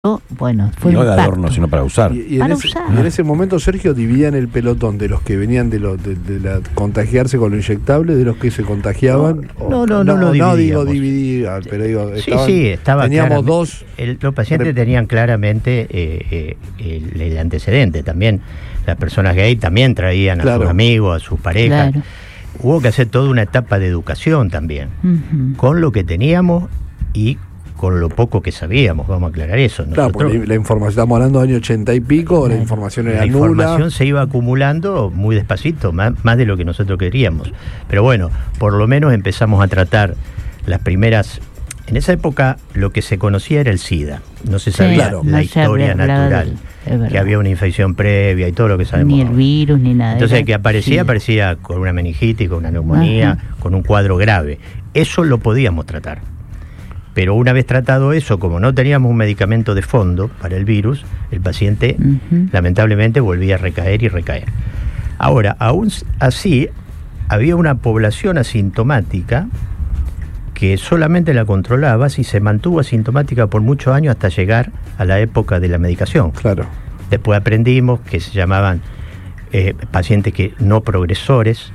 Bueno, fue no un de impacto. adorno, sino para usar. Y en ese momento, Sergio, dividían el pelotón de los que venían de contagiarse con lo inyectable, de los que se contagiaban. No lo no digo dividíamos. dividir, pero digo, estaba teníamos dos. Los pacientes tenían claramente el antecedente también. Las personas gay también traían a sus amigos, a sus parejas. Claro. Hubo que hacer toda una etapa de educación también, con lo que teníamos y con lo poco que sabíamos, vamos a aclarar eso. Claro, porque la información, estamos hablando de año 80 y pico, la información era nula. La información se iba acumulando muy despacito, más de lo que nosotros queríamos. Pero bueno, por lo menos empezamos a tratar las primeras. En esa época lo que se conocía era el SIDA, no se sabía la historia natural, que había una infección previa y todo lo que sabemos. Ni el virus, ni nada. Entonces, que aparecía con una meningitis, con una neumonía, con un cuadro grave. Eso lo podíamos tratar. Pero una vez tratado eso, como no teníamos un medicamento de fondo para el virus, el paciente lamentablemente volvía a recaer y recaer. Ahora, aún así, había una población asintomática que solamente la controlaba si se mantuvo asintomática por muchos años hasta llegar a la época de la medicación. Claro. Después aprendimos que se llamaban pacientes que no progresores,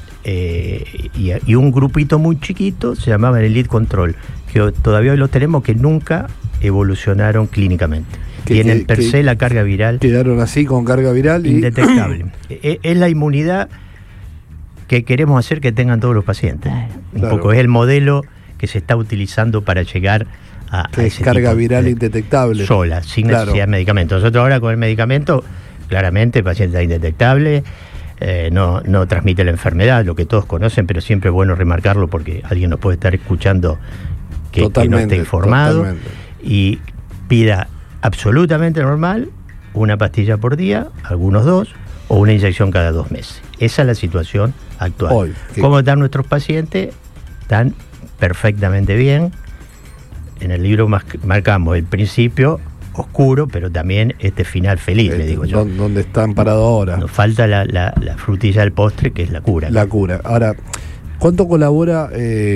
y un grupito muy chiquito se llamaba el elite control, que todavía hoy lo tenemos, que nunca evolucionaron clínicamente. Tienen per se la carga viral. Quedaron así con carga viral indetectable. Es la inmunidad que queremos hacer que tengan todos los pacientes. Un poco es el modelo que se está utilizando para llegar a ese carga tipo viral indetectable. Sola, sin necesidad de medicamento. Nosotros ahora con el medicamento, claramente el paciente está indetectable, no transmite la enfermedad, lo que todos conocen, pero siempre es bueno remarcarlo porque alguien nos puede estar escuchando que no esté informado. Y pida absolutamente normal una pastilla por día, algunos 2, o una inyección cada 2 meses. Esa es la situación actual. Hoy, ¿cómo están nuestros pacientes? Están perfectamente bien. En el libro marcamos el principio oscuro, pero también este final feliz, le digo yo. ¿Dónde están parados ahora? Nos falta la frutilla del postre, que es la cura. La cura. Ahora, ¿cuánto colabora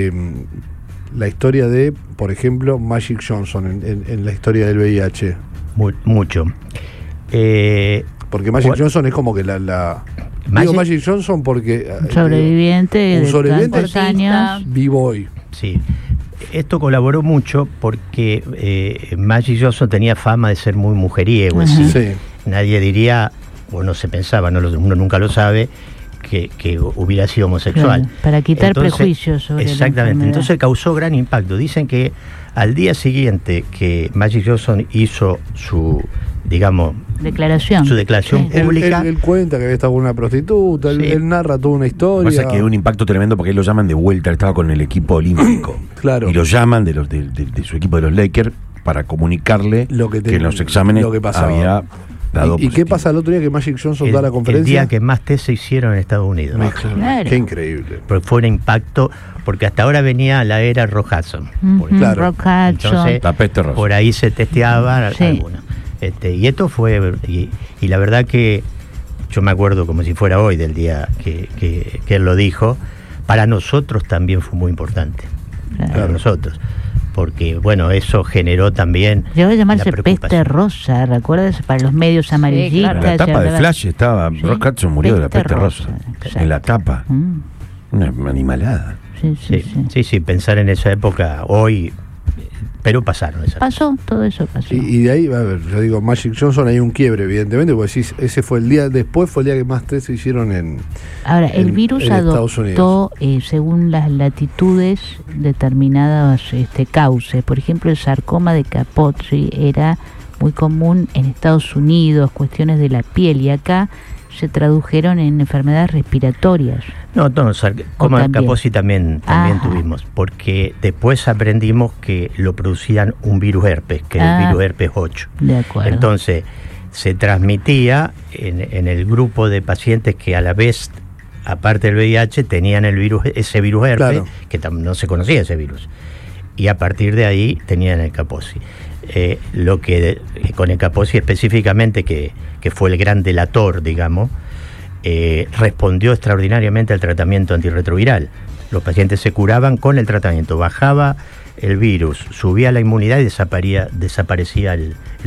la historia de, por ejemplo, Magic Johnson en la historia del VIH? Mucho. Porque Magic Johnson es como que digo Magic Johnson porque un sobreviviente de años vivo hoy. Sí. Esto colaboró mucho porque Magic Johnson tenía fama de ser muy mujeriego. Sí. Nadie diría, o no se pensaba, uno nunca lo sabe, que hubiera sido homosexual. Claro, para quitar prejuicios sobre exactamente. Entonces causó gran impacto. Dicen que al día siguiente que Magic Johnson hizo su declaración pública. Él cuenta que había estado con una prostituta, él narra toda una historia. Pasa que es un impacto tremendo porque él lo llaman de vuelta, él estaba con el equipo olímpico. Claro. Y lo llaman de su equipo de los Lakers para comunicarle que en los exámenes había dado ¿Y qué pasa el otro día que Magic Johnson da la conferencia? El día que más test se hicieron en Estados Unidos. Qué increíble. Pero fue un impacto, porque hasta ahora venía la era Rock Hudson. Entonces, la peste rosa. Por ahí se testeaban algunos. Y esto fue, y la verdad que yo me acuerdo como si fuera hoy del día que él lo dijo. Para nosotros también fue muy importante. Para nosotros. Porque, bueno, eso generó también. Llegó a llamarse peste rosa, ¿recuerdas? Para los medios amarillistas. En la tapa de Flash estaba, Rock Hudson murió de la peste rosa. En la tapa. Una animalada. Sí, pensar en esa época hoy. Pero pasaron esas cosas. Todo eso pasó. Y de ahí, a ver, yo digo, Magic Johnson hay un quiebre, evidentemente, porque decís, ese fue el día, después fue el día que más test se hicieron Ahora, el virus adoptó, según las latitudes, determinadas cauces. Por ejemplo, el sarcoma de Kaposi era muy común en Estados Unidos, cuestiones de la piel, y acá se tradujeron en enfermedades respiratorias. No, como el Kaposi también tuvimos, porque después aprendimos que lo producían un virus herpes, que es el virus herpes 8. De acuerdo. Entonces, se transmitía en el grupo de pacientes que a la vez, aparte del VIH, tenían ese virus herpes, que no se conocía ese virus. Y a partir de ahí tenían el Kaposi. Lo que con el Kaposi específicamente, que fue el gran delator, digamos, respondió extraordinariamente al tratamiento antirretroviral. Los pacientes se curaban con el tratamiento, bajaba el virus, subía la inmunidad y desaparecía el